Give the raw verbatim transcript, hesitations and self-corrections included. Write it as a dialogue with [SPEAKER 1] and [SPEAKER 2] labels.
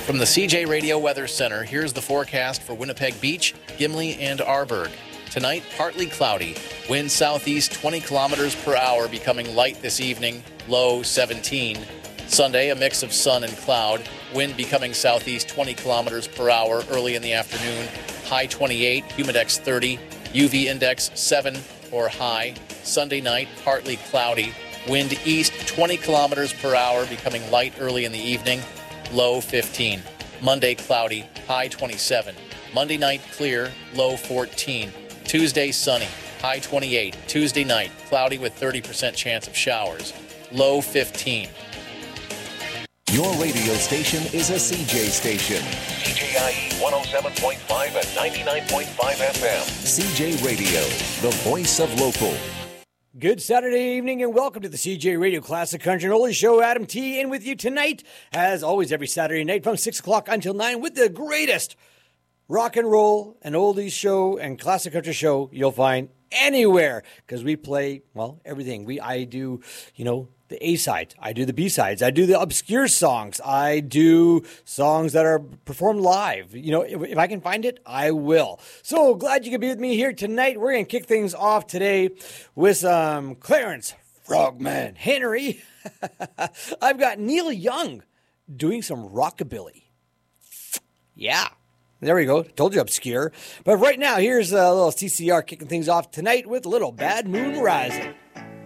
[SPEAKER 1] From the C J Radio Weather Center, here's the forecast for Winnipeg Beach, Gimli, and Arborg. Tonight, partly cloudy. Wind southeast twenty kilometers per hour, becoming light this evening, low seventeen. Sunday, a mix of sun and cloud. Wind becoming southeast twenty kilometers per hour early in the afternoon, high twenty-eight, humidex thirty, U V index seven or high. Sunday night, partly cloudy. Wind east twenty kilometers per hour, becoming light early in the evening, low fifteen. Monday, cloudy, high twenty-seven. Monday night, clear, low fourteen. Tuesday, sunny, high twenty-eight. Tuesday night, cloudy with thirty percent chance of showers, low fifteen.
[SPEAKER 2] Your radio station is a C J station.
[SPEAKER 3] C J I E one oh seven point five and ninety-nine point five F M.
[SPEAKER 2] C J Radio, the voice of local.
[SPEAKER 4] Good Saturday evening and welcome to the C J Radio Classic Country and Oldies Show. Adam T. in with you tonight, as always, every Saturday night from six o'clock until nine with the greatest rock and roll and oldies show and classic country show you'll find anywhere, because we play, well, everything. We I do, you know, the A-sides, I do the B-sides, I do the obscure songs, I do songs that are performed live. You know, if, if I can find it, I will. So glad you could be with me here tonight. We're going to kick things off today with some Clarence Frogman Henry. I've got Neil Young doing some rockabilly. Yeah. There we go. Told you obscure. But right now, here's a little C C R kicking things off tonight with a little Bad Moon Rising.